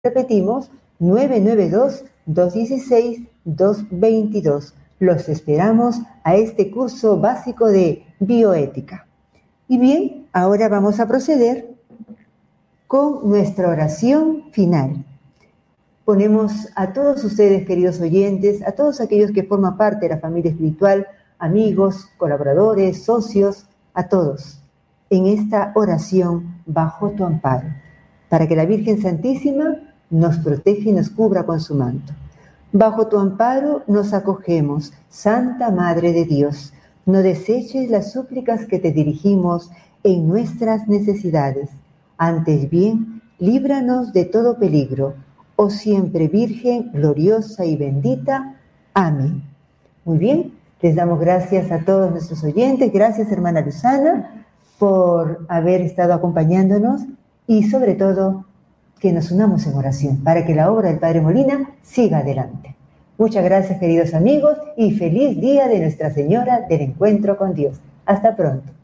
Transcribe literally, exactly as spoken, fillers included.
Repetimos, nueve nueve dos, dos uno seis, dos dos dos. Los esperamos a este curso básico de bioética. Y bien, ahora vamos a proceder con nuestra oración final. Ponemos a todos ustedes, queridos oyentes, a todos aquellos que forman parte de la familia espiritual, amigos, colaboradores, socios, a todos, en esta oración bajo tu amparo, para que la Virgen Santísima nos proteja y nos cubra con su manto. Bajo tu amparo nos acogemos, Santa Madre de Dios. No deseches las súplicas que te dirigimos en nuestras necesidades. Antes bien, líbranos de todo peligro. Oh siempre Virgen, gloriosa y bendita. Amén. Muy bien, les damos gracias a todos nuestros oyentes. Gracias, hermana Luzana, por haber estado acompañándonos y sobre todo que nos unamos en oración para que la obra del Padre Molina siga adelante. Muchas gracias, queridos amigos, y feliz día de Nuestra Señora del Encuentro con Dios. Hasta pronto.